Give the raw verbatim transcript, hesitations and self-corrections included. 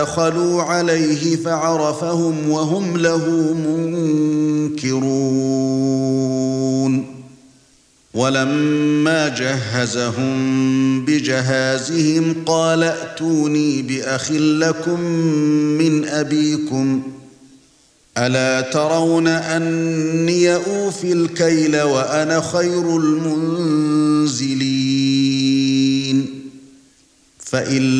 دخلوا عليه فعرفهم وهم له منكرون ولما جهزهم بجهازهم قال ائتوني بأخ لكم من أبيكم ألا ترون أني أوفي الكيل وأنا خير المنزلين فإن